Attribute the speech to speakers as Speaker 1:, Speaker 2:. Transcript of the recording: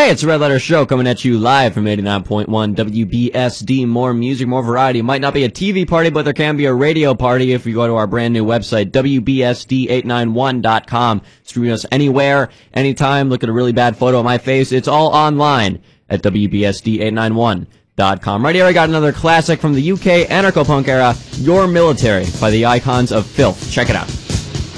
Speaker 1: Hey, it's the Red Letter Show coming at you live from 89.1 WBSD. More music, more variety. It might not be a TV party, but there can be a radio party if you go to our brand new website, WBSD891.com. Streaming us anywhere, anytime. Look at a really bad photo of my face. It's all online at WBSD891.com. Right here, I got another classic from the UK anarcho-punk era, Your Military by the Icons of Filth. Check it out.